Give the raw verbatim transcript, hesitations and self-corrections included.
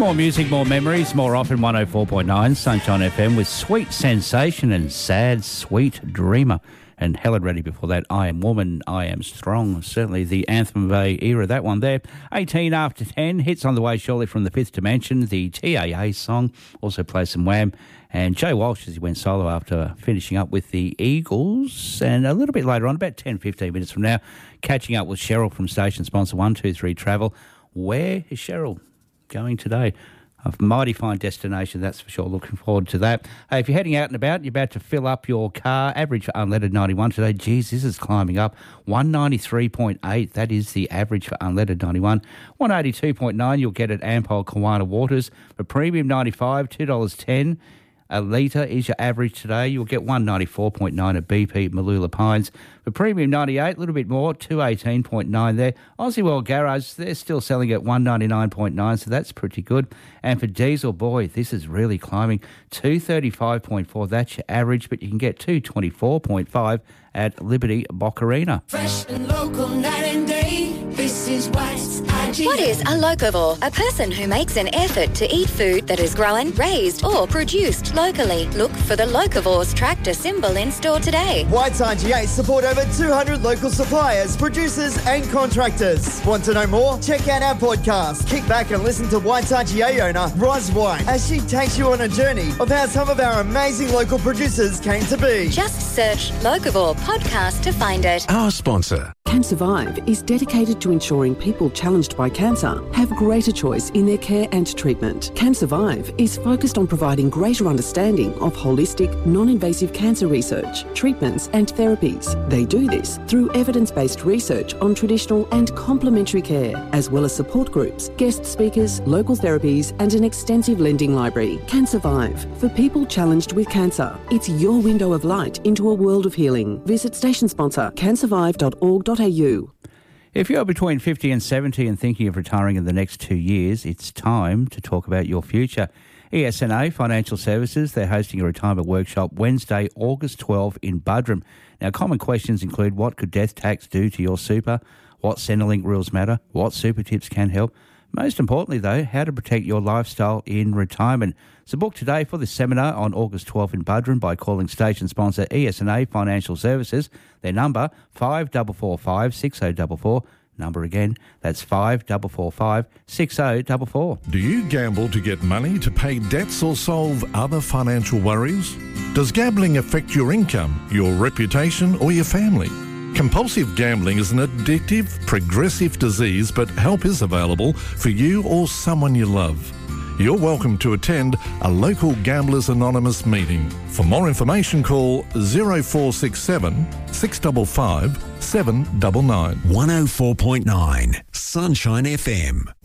More music, more memories, more often. One oh four point nine Sunshine F M with Sweet Sensation and Sad Sweet Dreamer. And Helen Reddy before that, I Am Woman, I Am Strong. Certainly the Anthem of A era, that one there. eighteen after ten, hits on the way shortly from the Fifth Dimension, the T A A song. Also plays some Wham. And Joe Walsh as he went solo after finishing up with the Eagles. And a little bit later on, about ten, fifteen minutes from now, catching up with Cheryl from station sponsor one two three Travel. Where is Cheryl going today? A mighty fine destination, that's for sure. Looking forward to that. Hey, if you're heading out and about, you're about to fill up your car. Average for unleaded ninety-one today. Geez, this is climbing up. one ninety-three point eight, that is the average for unleaded ninety-one. one eighty-two point nine, you'll get at Ampol Kiwana Waters. For premium ninety-five, two dollars ten. A litre is your average today. You'll get one ninety-four point nine at B P Malula Pines. For premium ninety-eight, a little bit more, two eighteen point nine there. Aussie World Garage, they're still selling at one ninety-nine point nine, so that's pretty good. And for diesel, boy, this is really climbing. two thirty-five point four, that's your average, but you can get two twenty-four point five at Liberty Boccarina. Fresh and local, night and day, this is White's I G A. What is a locavore? A person who makes an effort to eat food that is grown, raised or produced locally. Look for the Locavores tractor symbol in store today. White's I G A support over two hundred local suppliers, producers and contractors. Want to know more? Check out our podcast. Kick back and listen to White's I G A owner, Roz White, as she takes you on a journey of how some of our amazing local producers came to be. Just search Locavore Podcast to find it. Our sponsor. CanSurvive is dedicated to ensuring people challenged by cancer have greater choice in their care and treatment. CanSurvive is focused on providing greater understanding of holistic, non-invasive cancer research, treatments and therapies. They do this through evidence-based research on traditional and complementary care, as well as support groups, guest speakers, local therapies and an extensive lending library. CanSurvive, for people challenged with cancer. It's your window of light into a world of healing. Visit station sponsor can survive dot org dot a u. If you're between fifty and seventy and thinking of retiring in the next two years, it's time to talk about your future. E S N A Financial Services, they're hosting a retirement workshop Wednesday, August twelfth in Buderim. Now, common questions include what could death tax do to your super, what Centrelink rules matter, what super tips can help. Most importantly, though, how to protect your lifestyle in retirement. So book today for this seminar on August twelfth in Buderim by calling station sponsor E S N A Financial Services. Their number, five four four five, six oh four four. Number again, that's five four four five, six oh four four. Do you gamble to get money to pay debts or solve other financial worries? Does gambling affect your income, your reputation or your family? Compulsive gambling is an addictive, progressive disease, but help is available for you or someone you love. You're welcome to attend a local Gamblers Anonymous meeting. For more information, call oh four six seven, six five five, seven nine nine. one oh four point nine Sunshine F M.